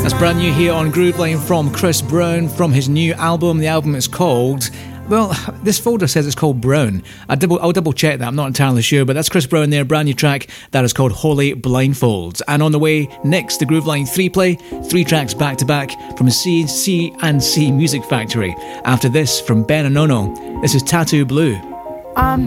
That's brand new here on Grooveline from Chris Brown from his new album. The album is called... Well, this folder says it's called Brown. I'll double check that, I'm not entirely sure, but that's Chris Brown there, brand new track that is called Holy Blindfolds. And on the way next, the Grooveline 3 play, 3 tracks back to back from C&C Music Factory. After this, from Ben and Ono, this is Tattoo Blue.